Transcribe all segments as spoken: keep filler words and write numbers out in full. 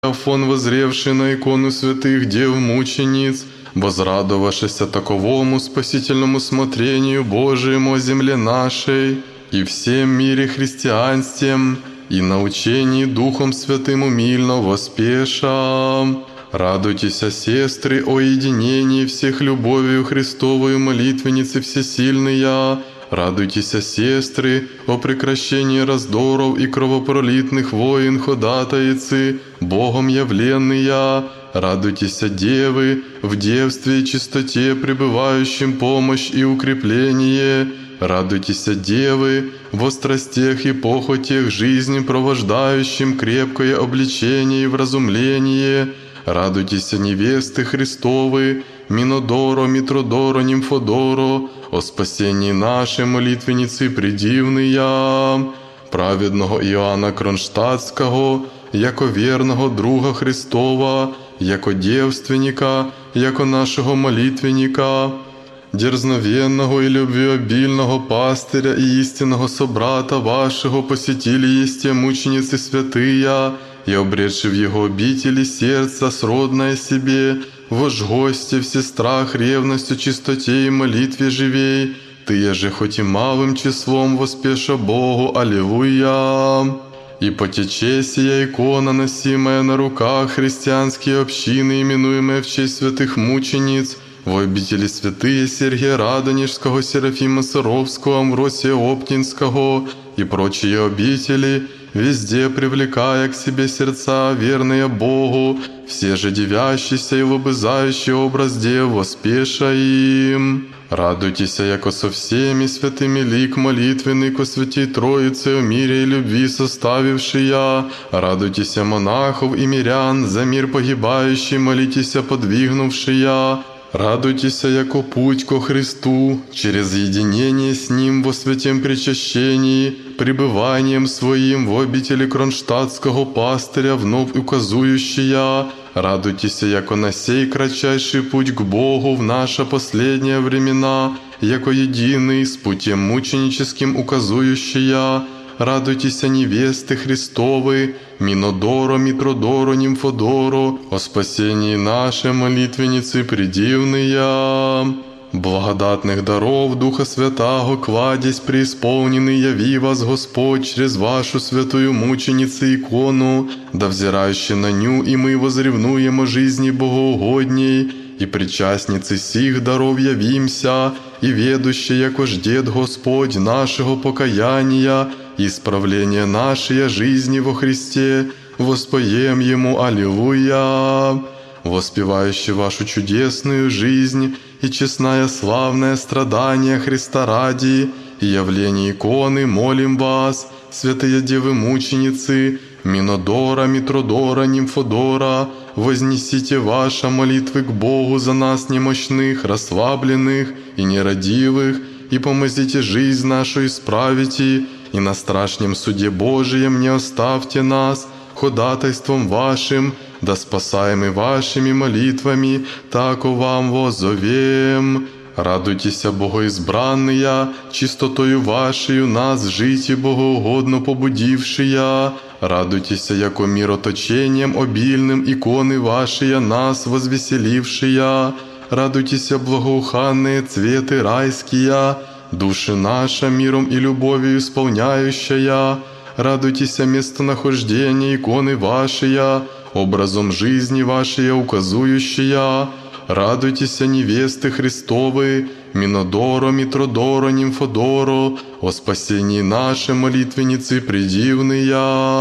Афон, воззревший на икону святых дев мучениц, возрадовавшийся таковому спасительному смотрению Божиему о земле нашей и всем мире христианствем, и научении Духом Святым умильно воспеша. Радуйтесь, сестры, о единении всех любовью Христовою молитвенницы всесильные. Радуйтесь, сестры, о прекращении раздоров и кровопролитных войн ходатайцы, Богом явленные. Радуйтесь, девы, в девстве и чистоте пребывающим помощь и укрепление. Радуйтесь, девы, во страстях и похотях жизни провождающим крепкое обличение и вразумление. Радуйтесь, невесты Христовы, Минодоро, Митродоро, Нимфодоро, о спасении нашей молитвенницы предивные, праведного Иоанна Кронштадтского, яко верного друга Христова, яко девственника, яко нашего молитвенника, дерзновенного и любвеобильного пастыря и истинного собрата вашего посетили есте мученицы святые, и обретши в его обители сердце сродное себе, вож гости в сестрах ревностью, чистоте и молитве живей, ты же хоть и малым числом воспеша Богу, аллилуйя. И потече сия икона, носимая на руках христианские общины, именуемые в честь святых мучениц, в обители святые Сергия Радонежского, Серафима Саровского, Амвросия Оптинского и прочие обители, везде привлекая к себе сердца, верные Богу, все же девящиеся и лобызающие образ дев, воспеша им. Радуйтесь, яко со всеми святыми лик молитвенный ко святей Троице о мире и любви составившия. Радуйтесь, монахов и мирян, за мир погибающий молитесь, подвигнувшия. Радуйтесь, яко путь ко Христу, через единение с Ним во святем причащении, пребыванием Своим в обители кронштадтского пастыря вновь указующая. Радуйтесь, яко на сей кратчайший путь к Богу в наши последние времена, яко единый с путем мученическим указующая. Радуйтесь, невесты Христовы, Минодоро, Митродоро, Нимфодоро, о спасении нашей молитвенницы предивные. Благодатных даров Духа Святаго кладезь преисполненный, яви вас Господь через вашу святую мученицу икону, да взирающий на ню и мы возревнуем о жизни богоугодней, и причастницы сих даров явимся, и ведущие, яко ждет Господь нашего покаяния, и исправления нашей жизни во Христе, воспоем Ему аллилуйя. Воспевающий вашу чудесную жизнь и честное славное страдание Христа ради и явление иконы молим вас, святые девы мученицы, Минодора, Митродора, Нимфодора, вознесите ваши молитвы к Богу за нас немощных, расслабленных и нерадивых, и помозите жизнь нашу исправите, и на страшном суде Божием не оставьте нас, ходатайством вашим, да спасаемы вашими молитвами, тако вам воззовем. Радуйтесь, богоизбранные, чистотою вашею нас жить и богоугодно побудившие. Радуйтесь, яко мироточением обильным иконы ваши нас возвеселившие. Радуйтесь, благоуханные цветы райские, души наша миром и любовью исполняющая. Радуйтесь, местонахождение иконы вашей, образом жизни вашей указующая. Радуйтесь, невесты Христовы, Минодоро, Митродоро, Нимфодоро, о спасении нашей молитвенницы предивные.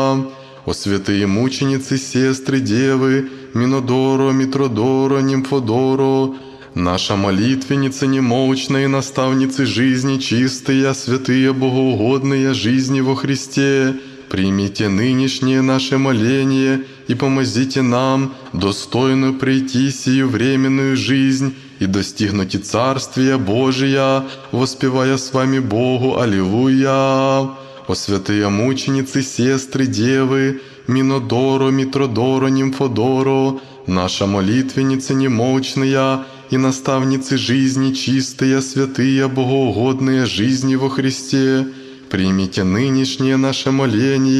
О святые мученицы, сестры, девы, Минодоро, Митродоро, Нимфодоро, наша молитвенница немолчная и наставницы жизни чистые, святые, богоугодные жизни во Христе, примите нынешнее наше моление и помозите нам достойно прийти сию временную жизнь и достигнуть Царствия Божия, воспевая с вами Богу аллилуйя. О святые мученицы, сестры, девы, Минодоро, Митродоро, Нимфодоро, наша молитвенница немолчная и наставницы жизни чистые, святые, богоугодные жизни во Христе, примите нынешнее наше моление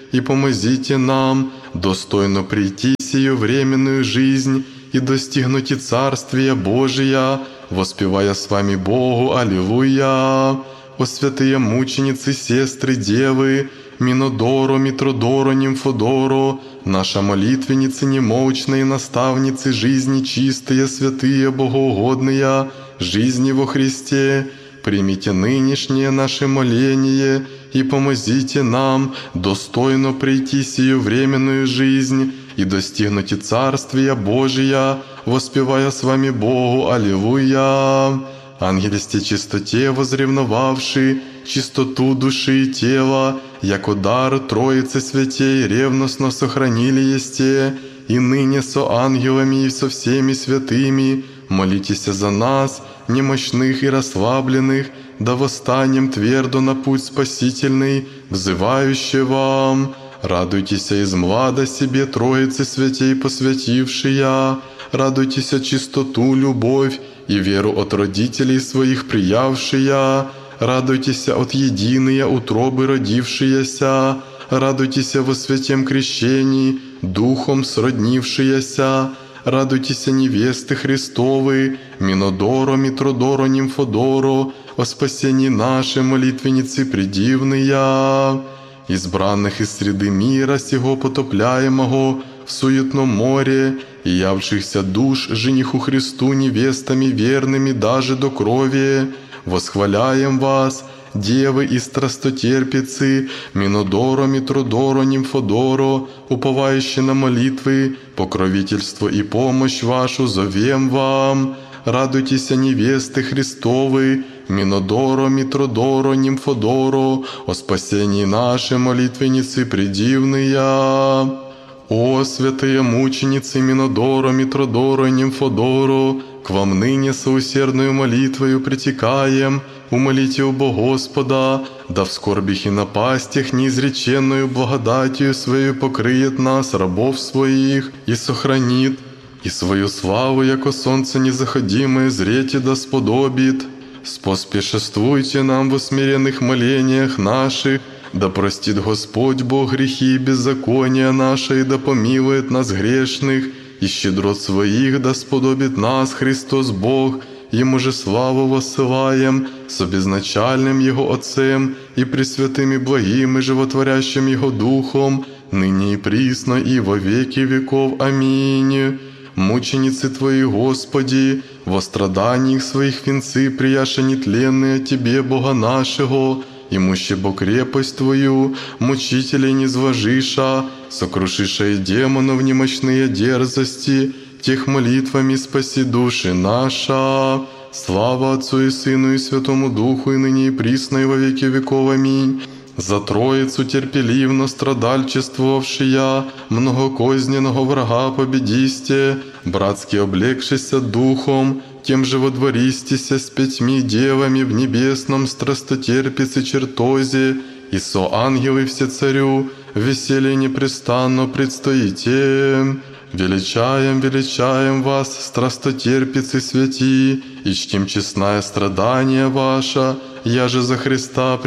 и помозите нам достойно прийти сию временную жизнь и достигнуть и Царствия Божия, воспевая с вами Богу. Аллилуйя! О святые мученицы, сестры, девы, Минодоро, Митродоро, Нимфодоро, наша молитвенницы немолчные, наставницы жизни чистые, святые, богоугодные, жизни во Христе, примите нынешнее наше моление и помозите нам достойно прийти сию временную жизнь и достигнуть и Царствия Божия, воспевая с вами Богу. Аллилуйя! Ангелисте чистоте возревновавши чистоту души и тела, яко дар Троицы Святей ревностно сохранили есте, и ныне со ангелами и со всеми святыми молитесь за нас, немощных и расслабленных, да восстанем твердо на путь спасительный, взывающий вам. Радуйтесь из млада себе Троицы Святей посвятившия, радуйтесь чистоту, любовь и веру от родителей своих приявшия, радуйтесь от единые утробы родившиеся, радуйтесь во святем крещении, духом сроднившиеся, радуйтесь невесты Христовы, Минодоро, Митродоро, Нимфодоро, о спасении нашей молитвенницы предивные, избранных из среды мира сего потопляемого в суетном море, и явшихся душ жениху Христу невестами верными даже до крови, восхваляем вас, девы и страстотерпицы, Минодоро, Митродоро, Нимфодоро, уповающие на молитвы, покровительство и помощь вашу зовем вам. Радуйтесь, невесты Христовы, Минодоро, Митродоро, Нимфодоро, о спасении нашей молитвенницы предивные. О святые мученицы Минодоро, Митродоро, Нимфодоро, к вам ныне соусердную молитвою притекаем, умолите у Бога Господа, да в скорбях и напастях неизреченную благодатью свою покрыет нас, рабов своих, и сохранит, и свою славу, яко солнце незаходимое, зрете да сподобит. Споспешествуйте нам в смиренных молениях наших, да простит Господь Бог грехи и беззакония наши, и да помилует нас грешных, и щедрот своих да сподобит нас Христос Бог, Ему же славу воссылаем, с безначальным Его Отцем и пресвятым и благим и животворящим Его Духом, ныне и присно и во веки веков. Аминь. Мученицы Твои, Господи, во страданиях своих венцы прияша нетленные Тебе, Бога нашего, имущего крепость Твою, мучителей низвожиша, сокрушиша и демонов немощные дерзости, тех молитвами спаси души наша. Слава Отцу и Сыну и Святому Духу, и ныне и присно и во веки веков. Аминь. За Троицу терпеливно страдальчествовавшия, многокозненного врага победисте, братски облегшися духом, тем же водвористися с пятьми девами в небесном страстотерпице чертозе, и со ангелы все царю, веселье непрестанно предстоите. Величаем, величаем вас, страстотерпицы святи, и чтим честное страдание ваше, я же за Христа